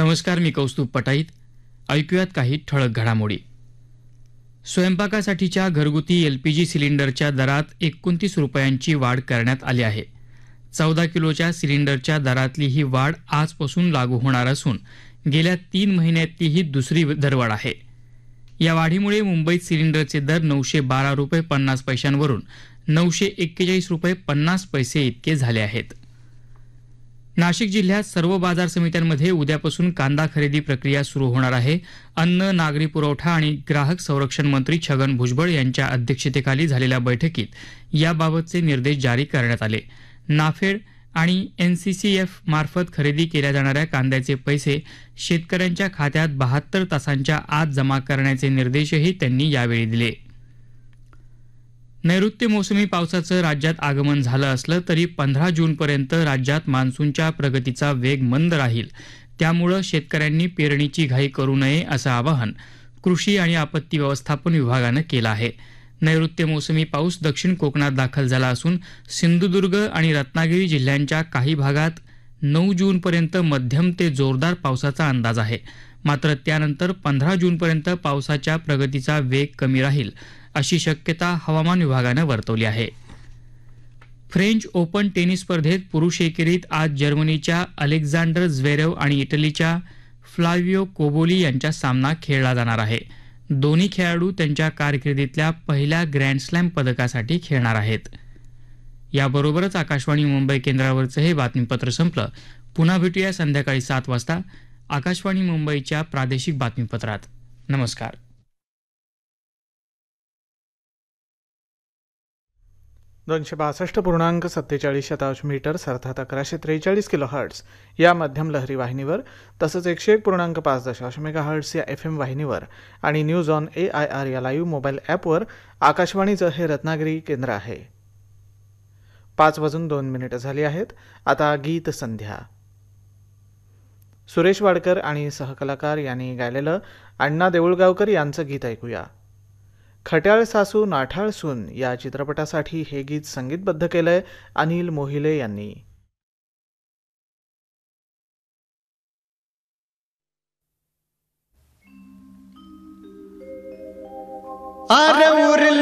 नमस्कार, मी कौस्तुभ पटाईत. ऐकूयात काही ठळक घडामोडी. स्वयंपाकासाठीच्या घरगुती LPG सिलेंडरच्या दरात 29 रुपयांची वाढ करण्यात आली आहे. 14 किलोच्या सिलेंडरच्या दरातली ही वाढ आजपासून लागू होणार असून गेल्या 3 महिन्यातली ही दुसरी दरवाढ आहे. या वाढीमुळे मुंबईत सिलेंडरचे दर 912 रुपये 50 पैशांवरून 941 रुपये 50 पैसे इतके झाले आहेत. नाशिक जिल्ह्यात सर्व बाजार समित्यांमध्ये उद्यापासून कांदा खरेदी प्रक्रिया सुरू होणार आहे. अन्न, नागरी पुरवठा आणि ग्राहक संरक्षण मंत्री छगन भुजबळ यांच्या अध्यक्षतेखाली झालेल्या बैठकीत याबाबतचे निर्देश जारी करण्यात आले. नाफेड आणि NCCF मार्फत खरेदी केल्या जाणाऱ्या कांद्याचे पैसे शेतकऱ्यांच्या खात्यात 72 तासांच्या आत जमा करण्याचे निर्देशही त्यांनी यावेळी दिले. नैऋत्य मोसमी पावसाचं राज्यात आगमन झालं असलं तरी 15 जूनपर्यंत राज्यात मान्सूनच्या प्रगतीचा वेग मंद राहील. त्यामुळे शेतकऱ्यांनी पेरणीची घाई करू नये असं आवाहन कृषी आणि आपत्ती व्यवस्थापन विभागानं केलं आहे. नैऋत्य मोसमी पाऊस दक्षिण कोकणात दाखल झाला असून सिंधुदुर्ग आणि रत्नागिरी जिल्ह्यांच्या काही भागात 9 जूनपर्यंत मध्यम ते जोरदार पावसाचा अंदाज आहे. मात्र त्यानंतर 15 जूनपर्यंत पावसाच्या प्रगतीचा वेग कमी राहील अशी शक्यता हवामान विभागानं वर्तवली आहे. फ्रेंच ओपन टेनिस स्पर्धेत पुरुष एकेरीत आज जर्मनीच्या अलेक्झांडर झ्वेरेव आणि इटलीच्या फ्लाविओ कोबोली यांचा सामना खेळला जाणार आहे. दोन्ही खेळाडू त्यांच्या कारकिर्दीतल्या पहिल्या ग्रँड स्लॅम पदकासाठी खेळणार आहेत. याबरोबरच आकाशवाणी मुंबई केंद्रावरचं हे बातमीपत्र संपलं. पुन्हा भेटूया संध्याकाळी 7 वाजता आकाशवाणी मुंबईच्या प्रादेशिक बातमीपत्रात. नमस्कार. 262.47 मीटर्स अर्थात 1143 किलोहर्ट्ज या मध्यम लहरी वाहिनीवर तसंच 101.5 मेगाहर्ट्ज या FM वाहिनीवर आणि न्यूज ऑन AIR या लाईव्ह मोबाईल ॲपवर आकाशवाणीचं हे रत्नागिरी केंद्र आहे. 5:02 झाली आहेत. आता गीत संध्या. सुरेश वाडकर आणि सहकलाकार यांनी गायलेलं अण्णा देऊळगावकर यांचं गीत ऐकूया. खट्याळ सासू नाठाळ सून या चित्रपटासाठी हे गीत संगीतबद्ध केलंय अनिल मोहिले यांनी. अरे